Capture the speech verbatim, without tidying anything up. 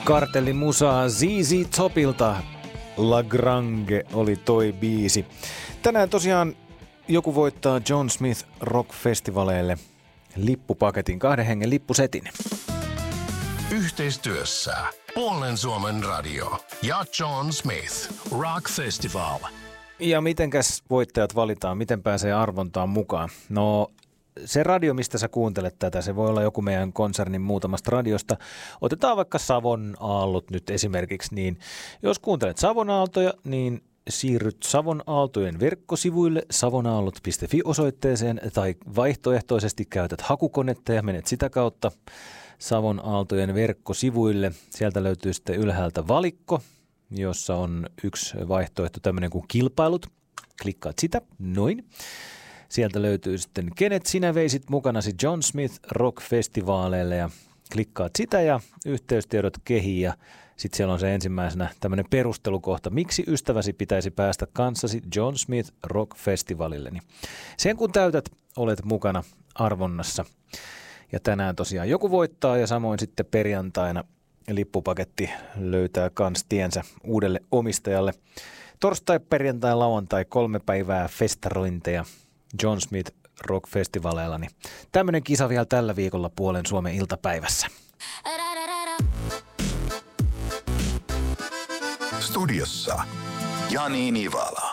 Kartellin musaa Z Z Topilta. La Grange oli toi biisi. Tänään tosiaan joku voittaa John Smith Rock-festivaleille lippupaketin, kahden hengen lippusetin. Yhteistyössä Puolen Suomen radio ja John Smith Rock Festival. Ja mitenkäs voittajat valitaan, miten pääsee arvontaan mukaan? No se radio, mistä sä kuuntelet tätä, se voi olla joku meidän konsernin muutamasta radiosta. Otetaan vaikka Savon Aallot nyt esimerkiksi, niin jos kuuntelet Savon Aaltoja, niin siirryt Savon Aaltojen verkkosivuille savonaallot piste fi osoitteeseen tai vaihtoehtoisesti käytät hakukonetta ja menet sitä kautta Savon Aaltojen verkkosivuille. Sieltä löytyy sitten ylhäältä valikko, jossa on yksi vaihtoehto, tämmöinen kuin kilpailut. Klikkaat sitä, noin. Sieltä löytyy sitten kenet sinä veisit mukanasi John Smith Rock-festivaaleille ja klikkaat sitä ja yhteystiedot kehiin ja sitten siellä on se ensimmäisenä tämmöinen perustelukohta, miksi ystäväsi pitäisi päästä kanssasi John Smith Rock-festivalille. Niin sen kun täytät, olet mukana arvonnassa. Ja tänään tosiaan joku voittaa ja samoin sitten perjantaina lippupaketti löytää kans tiensä uudelle omistajalle. Torstai, perjantai, lauantai, kolme päivää festarointeja John Smith Rock-festivaleilla. Niin tämmöinen kisa vielä tällä viikolla Puolen Suomen iltapäivässä. Studiossa Jani Nivala.